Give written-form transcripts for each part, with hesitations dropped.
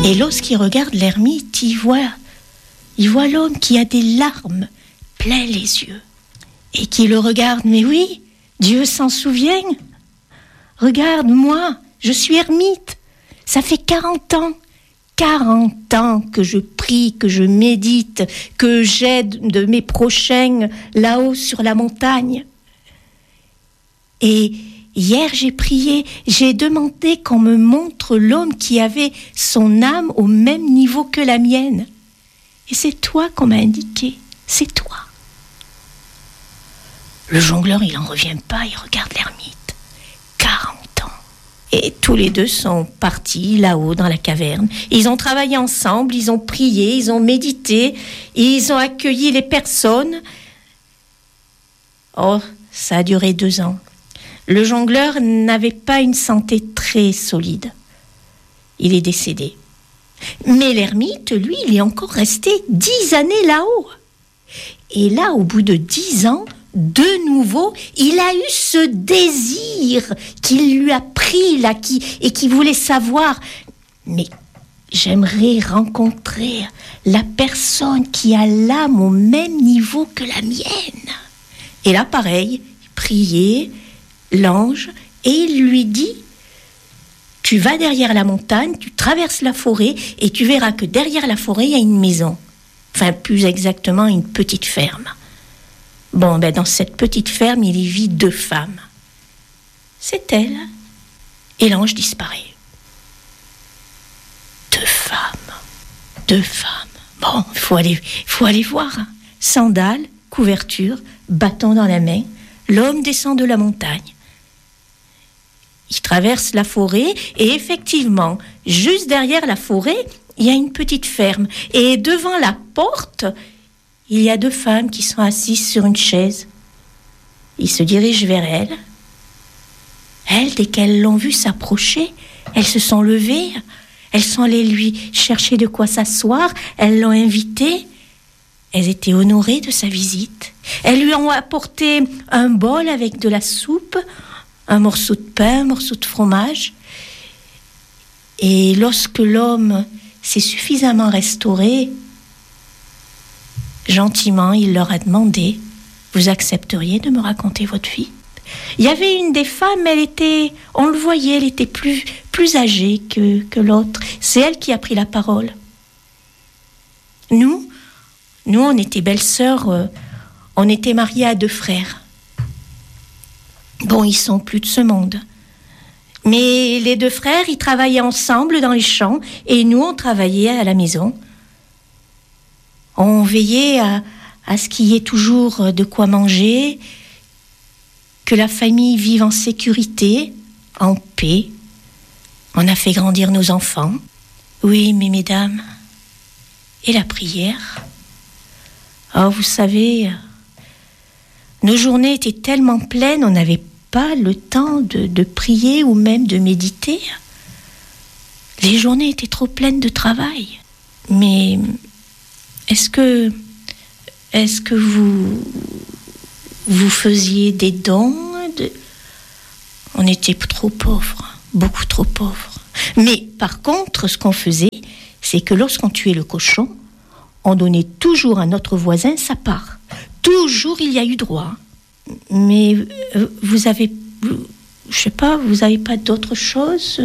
Et lorsqu'il regarde l'ermite, il voit l'homme qui a des larmes plein les yeux. Et qui le regarde, mais oui, Dieu s'en souvient. Regarde, moi, je suis ermite. Ça fait 40 ans que je prie, que je médite, que j'aide de mes prochains là-haut sur la montagne. Et hier, j'ai prié, j'ai demandé qu'on me montre l'homme qui avait son âme au même niveau que la mienne. Et c'est toi qu'on m'a indiqué, c'est toi. Le jongleur, il n'en revient pas, il regarde l'ermite. 40 ans. Et tous les deux sont partis là-haut dans la caverne. Ils ont travaillé ensemble, ils ont prié, ils ont médité, ils ont accueilli les personnes. Oh, ça a duré 2 ans. Le jongleur n'avait pas une santé très solide. Il est décédé. Mais l'ermite, lui, il est encore resté 10 années là-haut. Et là, au bout de 10 ans, de nouveau, il a eu ce désir qu'il lui a pris là, qui voulait savoir. Mais j'aimerais rencontrer la personne qui a l'âme au même niveau que la mienne. Et là, pareil, il priait l'ange et il lui dit: tu vas derrière la montagne, tu traverses la forêt et tu verras que derrière la forêt, il y a une maison. Enfin, plus exactement, une petite ferme. Bon, dans cette petite ferme, il y vit 2 femmes. C'est elle. Et l'ange disparaît. 2 femmes. Bon, il faut aller voir. Sandales, couverture, bâton dans la main. L'homme descend de la montagne. Il traverse la forêt et effectivement, juste derrière la forêt, il y a une petite ferme. Et devant la porte, il y a 2 femmes qui sont assises sur une chaise. Il se dirige vers elles. Elles, dès qu'elles l'ont vu s'approcher, elles se sont levées. Elles sont allées lui chercher de quoi s'asseoir. Elles l'ont invité. Elles étaient honorées de sa visite. Elles lui ont apporté un bol avec de la soupe, un morceau de pain, un morceau de fromage. Et lorsque l'homme s'est suffisamment restauré, gentiment, il leur a demandé: vous accepteriez de me raconter votre vie? Il y avait une des femmes, on le voyait, elle était plus âgée que l'autre. C'est elle qui a pris la parole. Nous, on était belles-sœurs, on était mariés à 2 frères. Bon, ils sont plus de ce monde. Mais les 2 frères, ils travaillaient ensemble dans les champs et nous, on travaillait à la maison. On veillait à ce qu'il y ait toujours de quoi manger, que la famille vive en sécurité, en paix. On a fait grandir nos enfants. Oui, mais mesdames, et la prière? Oh, vous savez, nos journées étaient tellement pleines, on n'avait pas le temps de prier ou même de méditer. Les journées étaient trop pleines de travail. Mais est-ce que vous faisiez des dons? On était trop pauvres, beaucoup trop pauvres. Mais par contre, ce qu'on faisait, c'est que lorsqu'on tuait le cochon, on donnait toujours à notre voisin sa part. Toujours il y a eu droit. Mais vous avez pas d'autre chose?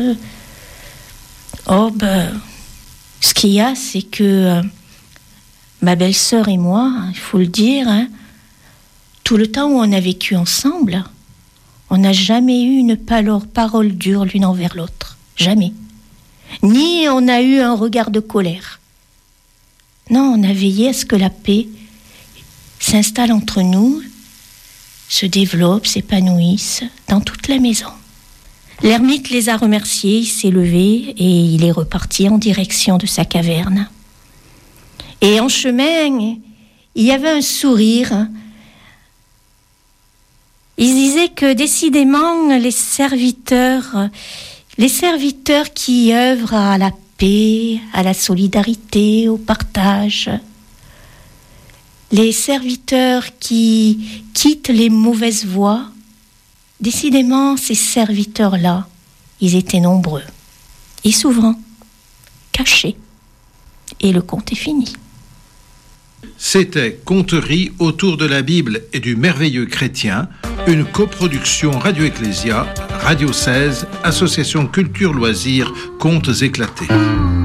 Ce qu'il y a, c'est que ma belle-sœur et moi, il faut le dire, tout le temps où on a vécu ensemble, on n'a jamais eu une parole dure l'une envers l'autre. Jamais. Ni on a eu un regard de colère. Non, on a veillé à ce que la paix s'installe entre nous, se développe, s'épanouisse dans toute la maison. L'ermite les a remerciés, il s'est levé et il est reparti en direction de sa caverne. Et en chemin, il y avait un sourire. Il disait que décidément, les serviteurs qui œuvrent à la paix, à la solidarité, au partage, les serviteurs qui quittent les mauvaises voies, décidément, ces serviteurs-là, ils étaient nombreux et souvent. caché. Et le conte est fini. C'était Conteries autour de la Bible et du merveilleux chrétien, une coproduction Radio Ecclésia, Radio 16, Association Culture Loisirs, Contes éclatés.